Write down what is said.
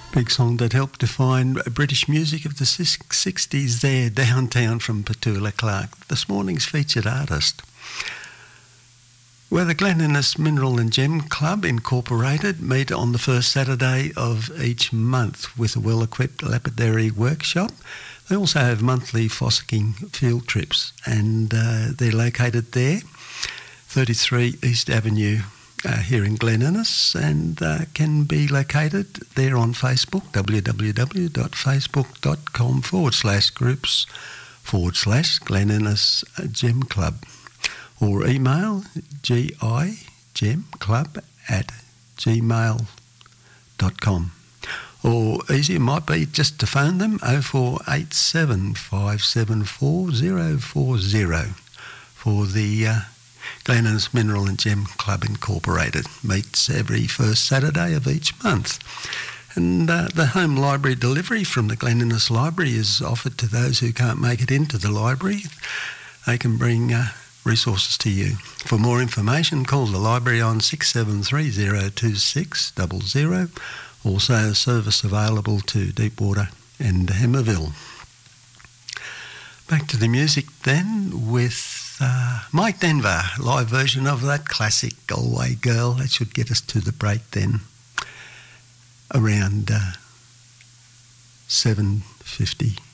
Big song that helped define British music of the 60s there, downtown from Petula Clark. This morning's featured artist. Where the Glen Innes Mineral and Gem Club Incorporated meet on the first Saturday of each month with a well-equipped lapidary workshop. They also have monthly fossicking field trips, and they're located there, 33 East Avenue, here in Glen Innes, and can be located there on Facebook, www.facebook.com/groups/Glen Innes Gem Club, or email gigemclub@gmail.com. Or easier might be just to phone them, 0487 574 040 for the Glen Innes Mineral and Gem Club Incorporated. Meets every first Saturday of each month. And the home library delivery from the Glen Innes Library is offered to those who can't make it into the library. They can bring resources to you. For more information, call the library on 67302600. Also a service available to Deepwater and Hemmerville. Back to the music then with Mike Denver, live version of that classic Galway Girl. That should get us to the break then, around 7:50.